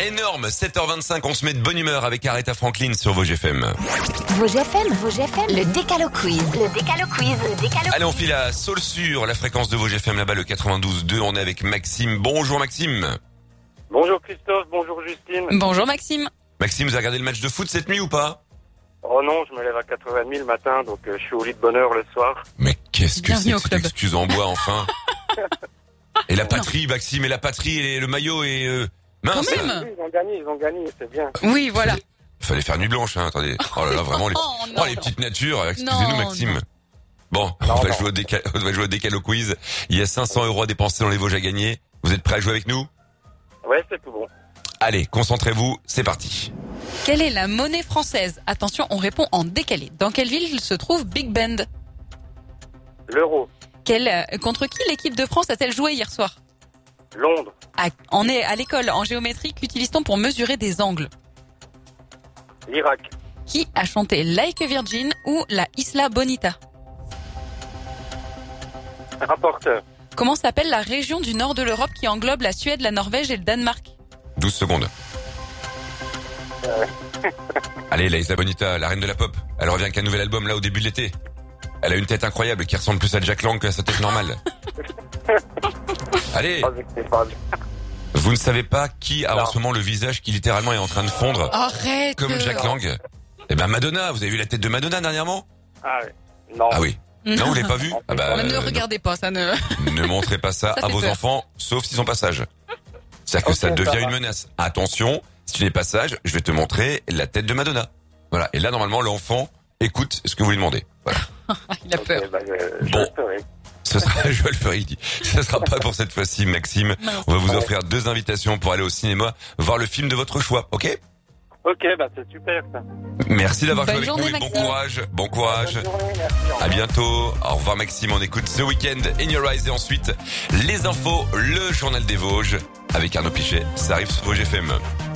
énorme. 7h25, on se met de bonne humeur avec Aretha Franklin sur Vosges FM. Vosges FM, le Décalo Quiz. Allez, on file à Saulsure, la fréquence de Vosges FM là-bas, le 92.2. On est avec Maxime. Bonjour Maxime. Bonjour Christophe, bonjour Justine. Bonjour Maxime. Maxime, vous avez regardé le match de foot cette nuit ou pas? Oh non, je me lève à 4h30 le matin, donc je suis au lit de bonne heure le soir. Mais qu'est-ce que Bienvenue c'est au que cette club. excuse en bois, enfin? Et la patrie, Maxime, et la patrie, et le maillot, et mince. Quand même. Oui, ils ont gagné, c'est bien. Oui, voilà. Fallait faire nuit blanche, hein, attendez. Oh là là, vraiment, Oh, non. les petites natures, excusez-nous Non, Maxime. non. Bon, on va jouer au Décalo Quiz. Il y a 500 € à dépenser dans les Vosges à gagner. Vous êtes prêts à jouer avec nous? Ouais, c'est tout bon. Allez, concentrez-vous, c'est parti. Quelle est la monnaie française? Attention, on répond en décalé. Dans quelle ville se trouve Big Bend? L'euro, Contre qui l'équipe de France a-t-elle joué hier soir? Londres, On est à l'école en géométrie. Qu'utilise-t-on pour mesurer des angles? l'Irak, Qui a chanté Like a Virgin ou la Isla Bonita? rapporteur, Comment s'appelle la région du nord de l'Europe qui englobe la Suède, la Norvège et le Danemark? 12 secondes. Allez, la Isla Bonita, la reine de la pop. Elle revient avec un nouvel album là au début de l'été. Elle a une tête incroyable qui ressemble plus à Jack Lang qu'à sa tête normale. Allez, c'est pas bien. vous ne savez pas qui a en ce moment le visage qui littéralement est en train de fondre Arrête. comme Jack Lang? Eh ben Madonna, vous avez vu la tête de Madonna dernièrement? Ah ouais. Non. Ah oui. Non, vous l'avez pas vu? Ah bah, Ne regardez pas, ça ne... ne montrez pas ça Ça à fait vos peur. enfants, sauf s'ils sont pas sages. C'est-à-dire que Ok, ça ça devient va. une menace. Attention, si tu n'es pas sage, je vais te montrer la tête de Madonna. Voilà. Et là, normalement, l'enfant écoute ce que vous lui demandez. Voilà. Il a peur. Ok, bah, je Bon. le ferai. Ce sera, je le ferai, il dit. Ce sera pas pour cette fois-ci, Maxime. Non. On va vous offrir 2 invitations pour aller au cinéma voir le film de votre choix, ok? Ok, bah c'est super ça. Merci d'avoir joué Bonne avec nous journée, et bon Maxime. courage. Bon courage. Bonne journée, merci. Au revoir. À bientôt. Au revoir Maxime. On écoute The Weeknd, In Your Eyes et ensuite les infos, le journal des Vosges avec Arnaud Pichet. Ça arrive sur Vosges FM.